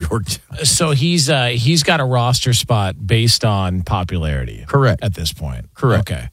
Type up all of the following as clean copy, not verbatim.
York Giants. So he's got a roster spot based on popularity. Correct. At this point. Correct. Okay.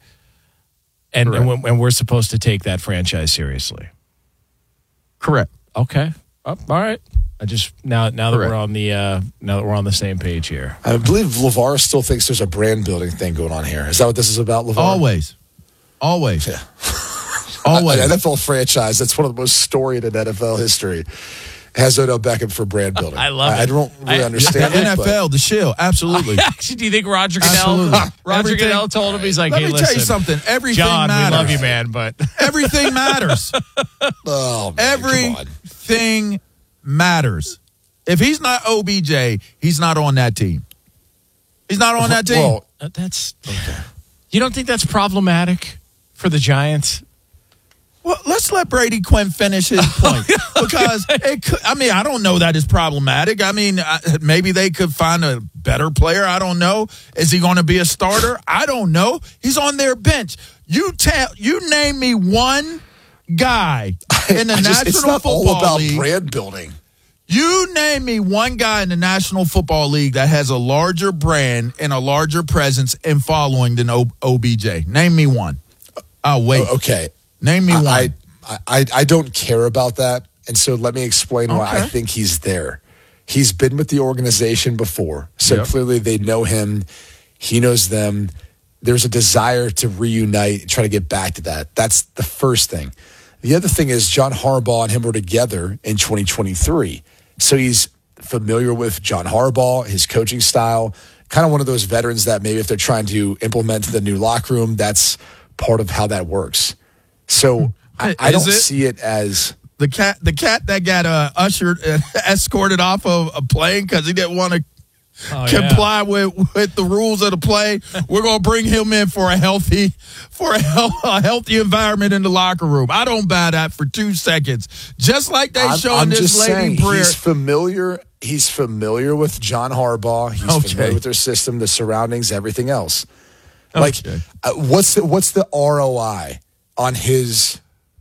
And we're supposed to take that franchise seriously. Correct. Okay. All right. I just now that Correct. we're on the same page here. I believe LeVar still thinks there's a brand building thing going on here. Is that what this is about, LeVar? Always. Yeah. Always. An NFL franchise that's one of the most storied in NFL history has Odell Beckham for brand building. I love it. I don't really understand The it. NFL, the shill, absolutely. Actually, do you think Roger Goodell? Absolutely. Goodell told him, he's like, Let "Hey, me listen, tell you something. Everything John, matters. we love you, man, but Everything matters. Oh, man, come on. Everything matters. If he's not OBJ, he's not on that team. He's not on that team. Well, that's okay. You don't think that's problematic for the Giants? Well, let's let Brady Quinn finish his point because I don't know that it's problematic. I mean, maybe they could find a better player. I don't know. Is he going to be a starter? I don't know. He's on their bench. You name me one guy in the National it's not Football all about League. brand building. You name me one guy in the National Football League that has a larger brand and a larger presence and following than OBJ. Name me one. Oh, wait. Okay. Name me one. I don't care about that, and so let me explain why I think he's there. He's been with the organization before, so clearly they know him. He knows them. There's a desire to reunite, try to get back to that. That's the first thing. The other thing is John Harbaugh and him were together in 2023, so he's familiar with John Harbaugh, his coaching style, kind of one of those veterans that maybe if they're trying to implement the new locker room, that's part of how that works. So I don't see it as the cat that got escorted off of a plane because he didn't want to comply with the rules of the play. We're going to bring him in for a healthy environment in the locker room. I don't buy that for 2 seconds. Just like they showing this lady prayer. He's familiar with John Harbaugh. He's familiar with their system, the surroundings, everything else. Like, what's the ROI on his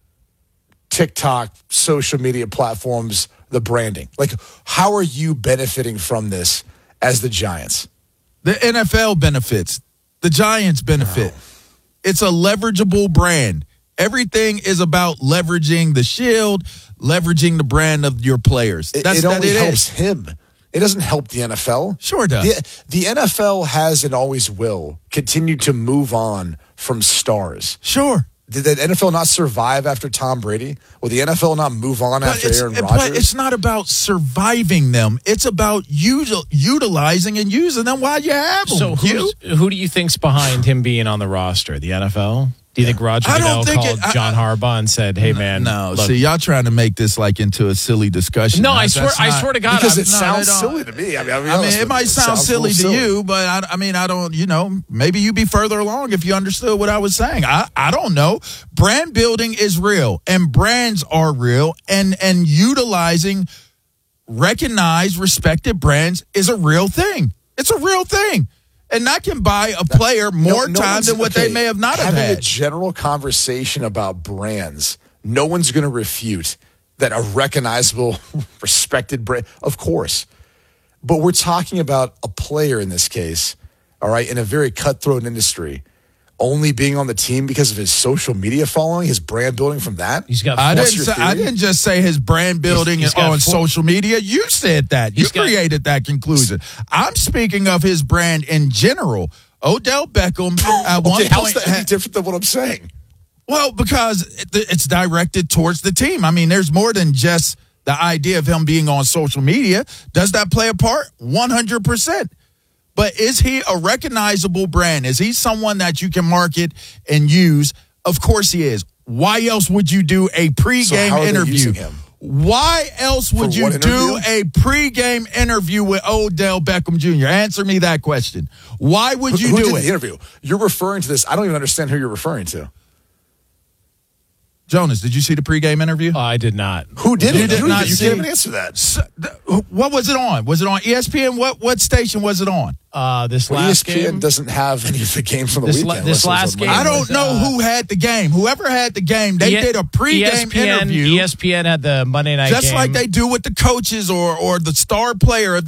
TikTok, social media platforms, the branding? Like, how are you benefiting from this as the Giants? The NFL benefits. The Giants benefit. Wow. It's a leverageable brand. Everything is about leveraging the shield, leveraging the brand of your players. It only helps him. It doesn't help the NFL. Sure it does. The NFL has and always will continue to move on from stars. Sure. Did the NFL not survive after Tom Brady? Will the NFL not move on after Aaron Rodgers? But it's not about surviving them. It's about utilizing and using them while you have them. So who do you think's behind him being on the roster? The NFL? Do you think Roger Goodell called John Harbaugh and said, "Hey, man"? No, look, see, y'all trying to make this like into a silly discussion. No, I swear to God, because it sounds silly to me. I mean, it might sound silly to you, but I don't. Maybe you'd be further along if you understood what I was saying. I don't know. Brand building is real, and brands are real, and utilizing recognized, respected brands is a real thing. It's a real thing. And that can buy a player more time than what they may have not have had. Having a general conversation about brands, no one's going to refute that a recognizable, respected brand, of course. But we're talking about a player in this case, all right, in a very cutthroat industry, only being on the team because of his social media following, his brand building from that? I didn't just say his brand building is on social media. You said that. You created that conclusion. I'm speaking of his brand in general. Odell Beckham at one point. How's that any different than what I'm saying? Well, because it's directed towards the team. I mean, there's more than just the idea of him being on social media. Does that play a part? 100%. But is he a recognizable brand? Is he someone that you can market and use? Of course he is. Why else would you do a pregame interview? Why else would you do a pregame interview with Odell Beckham Jr.? Answer me that question. Why would you do it? The interview? You're referring to this. I don't even understand who you're referring to. Jonas, did you see the pregame interview? I did not. Who did it? You can't even answer that. What was it on? Was it on ESPN? What station was it on? This last ESPN game doesn't have any of the games on the weekend. This last game. I don't know who had the game. Whoever had the game, they did a pregame interview. ESPN had the Monday night game. Just like they do with the coaches or the star player.